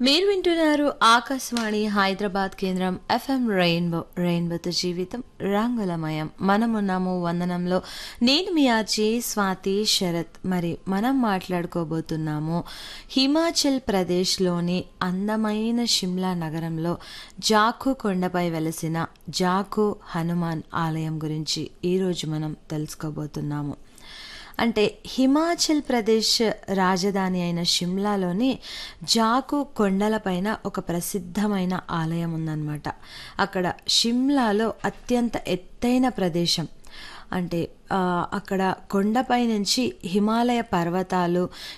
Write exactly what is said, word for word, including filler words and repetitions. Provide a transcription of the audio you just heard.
మీరు వింటున్నారు ఆకాశవాణి హైదరాబాద్ కేంద్రం ఎఫ్ఎం రెయిన్బో రెయిన్బోతో జీవితం రంగులమయం. మనమున్నాము వందనంలో. నేను మీ ఆర్జే స్వాతి శరత్. మరి మనం మాట్లాడుకోబోతున్నాము హిమాచల్ ప్రదేశ్లోని అందమైన షిమ్లా నగరంలో జాఖు కొండపై వెలసిన జాఖు హనుమాన్ ఆలయం గురించి ఈరోజు మనం తెలుసుకోబోతున్నాము. అంటే హిమాచల్ ప్రదేశ్ రాజధాని అయిన షిమ్లాలోని జాఖు కొండలపైన ఒక ప్రసిద్ధమైన ఆలయం ఉందన్నమాట. అక్కడ షిమ్లాలో అత్యంత ఎత్తైన ప్రదేశం. అంటే అక్కడ కొండపై నుంచి హిమాలయ పర్వతాలు